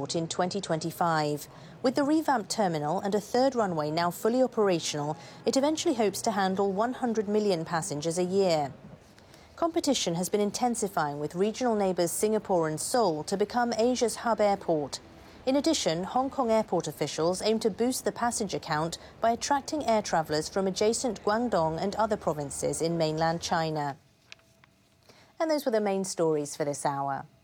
Airport in 2025. With the revamped terminal and a third runway now fully operational, it eventually hopes to handle 100 million passengers a year. Competition has been intensifying with regional neighbours Singapore and Seoul to become Asia's hub airport. In addition, Hong Kong airport officials aim to boost the passenger count by attracting air travellers from adjacent Guangdong and other provinces in mainland China. And those were the main stories for this hour.